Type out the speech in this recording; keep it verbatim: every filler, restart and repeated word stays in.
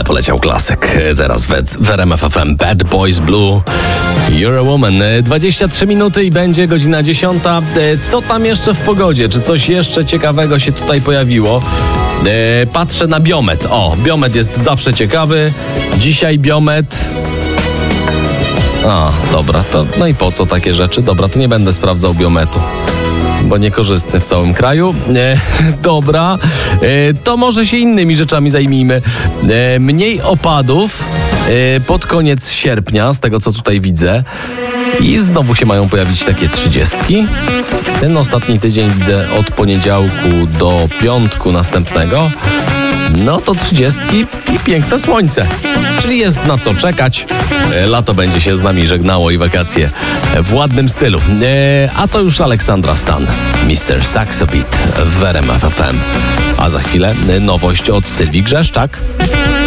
poleciał klasyk. Teraz w, w R M F F M Bad Boys Blue, You're a Woman. dwadzieścia trzy minuty i będzie godzina dziesiąta. Co tam jeszcze w pogodzie? Czy coś jeszcze ciekawego się tutaj pojawiło? Patrzę na biomet. O, biomet jest zawsze ciekawy. Dzisiaj biomet... A, dobra, to no i po co takie rzeczy? Dobra, to nie będę sprawdzał biometu, bo niekorzystny w całym kraju. E, dobra, e, to może się innymi rzeczami zajmijmy. E, mniej opadów e, pod koniec sierpnia, z tego co tutaj widzę. I znowu się mają pojawić takie trzydziestki. Ten ostatni tydzień widzę od poniedziałku do piątku następnego. No to trzydziestki i piękne słońce. Czyli jest na co czekać. E, lato będzie się z nami żegnało i wakacje w ładnym stylu. E, a to już Aleksandra Stan, mister Saxo Beat w R M F F M. A za chwilę nowość od Sylwii Grzeszczak.